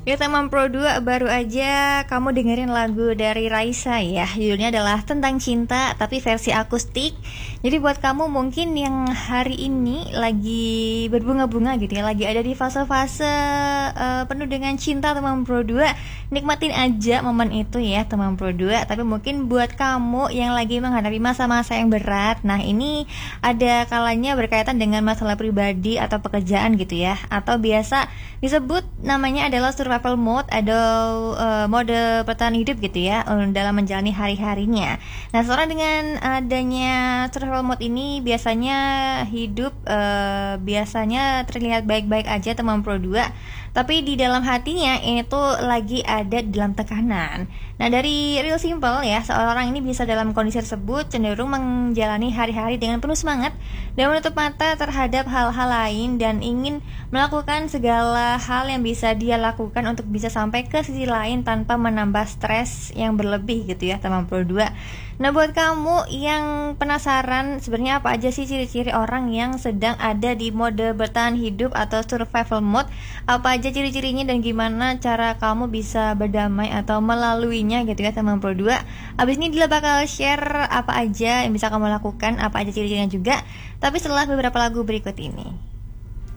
Ya teman Pro 2 baru aja kamu dengerin lagu dari Raisa ya. Judulnya adalah Tentang Cinta tapi versi akustik. Jadi buat kamu mungkin yang hari ini lagi berbunga-bunga gitu ya, lagi ada di fase-fase penuh dengan cinta teman Pro 2, nikmatin aja momen itu ya teman Pro 2. Tapi mungkin buat kamu yang lagi menghadapi masa-masa yang berat, nah ini ada kalanya berkaitan dengan masalah pribadi atau pekerjaan gitu ya, atau biasa disebut namanya adalah survival mode atau mode bertahan hidup gitu ya, dalam menjalani hari-harinya. Nah, seorang dengan adanya survival mode ini biasanya hidup biasanya terlihat baik-baik aja teman Pro 2, tapi di dalam hatinya ini tuh lagi ada dalam tekanan. Nah, dari real simple ya, seorang ini bisa dalam kondisi tersebut cenderung menjalani hari-hari dengan penuh semangat dan menutup mata terhadap hal-hal lain dan ingin melakukan segala hal yang bisa dia lakukan untuk bisa sampai ke sisi lain tanpa menambah stres yang berlebih gitu ya teman Pro 2. Nah, buat kamu yang penasaran sebenarnya apa aja sih ciri-ciri orang yang sedang ada di mode bertahan hidup atau survival mode, apa aja ciri-cirinya dan gimana cara kamu bisa berdamai atau melaluinya gitu ya teman Pro 2. Abis ini dia bakal share apa aja yang bisa kamu lakukan, apa aja ciri-cirinya juga, tapi setelah beberapa lagu berikut ini.